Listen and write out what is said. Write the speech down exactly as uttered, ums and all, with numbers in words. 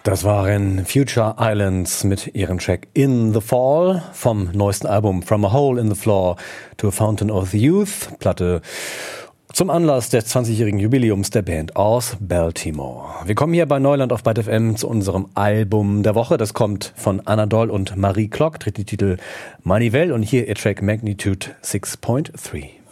Das waren Future Islands mit ihrem Track In the Fall vom neuesten Album From a Hole in the Floor to a Fountain of the Youth, Platte zum Anlass des zwanzigjährigen Jubiläums der Band aus Baltimore. Wir kommen hier bei Neuland auf Byte F M zu unserem Album der Woche. Das kommt von Anna Doll und Marie Klock, trägt die Titel Manivelle und hier ihr Track Magnitude six point three.